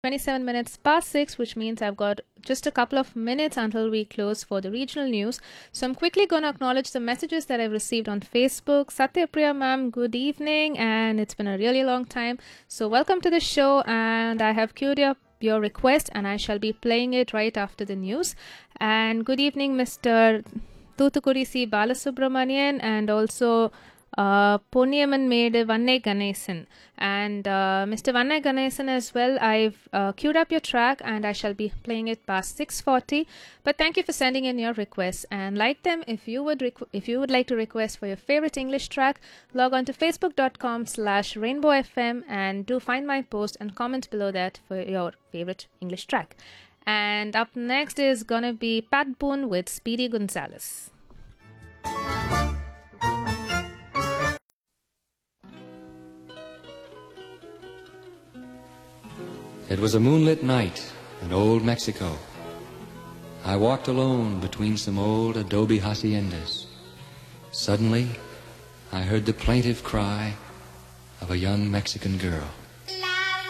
27 minutes past 6, which means I've got just a couple of minutes until we close for the regional news. So I'm quickly going to acknowledge the messages that I've received on Facebook. Satyapriya ma'am, good evening, and it's been a really long time. So welcome to the show, and I have queued up your request, and I shall be playing it right after the news. And good evening, Mr. Thuthukudi C. Balasubramanian, and also Ponniyaman made Vannai Ganesan, and Mr. Vannai Ganesan as well. I've queued up your track and I shall be playing it past 6:40. But thank you for sending in your requests, and like them, if you would like to request for your favorite English track, log on to facebook.com/rainbowfm and do find my post and comment below that for your favorite English track. And up next is gonna be Pat Boone with Speedy Gonzales. It was a moonlit night in old Mexico. I walked alone between some old adobe haciendas. Suddenly, I heard the plaintive cry of a young Mexican girl.